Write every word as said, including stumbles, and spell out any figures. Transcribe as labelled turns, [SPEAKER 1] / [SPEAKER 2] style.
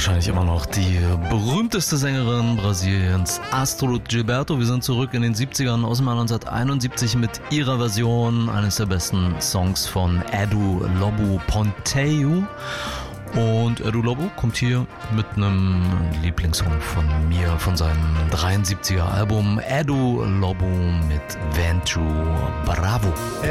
[SPEAKER 1] wahrscheinlich immer noch die berühmteste Sängerin Brasiliens, Astrud Gilberto. Wir sind zurück in den siebzigern, aus dem Jahr neunzehnhunderteinundsiebzig mit ihrer Version eines der besten Songs von Edu Lobo, Ponteio. Und Edu Lobo kommt hier mit einem Lieblingssong von mir, von seinem dreiundsiebziger Album Edu Lobo mit Vento Bravo.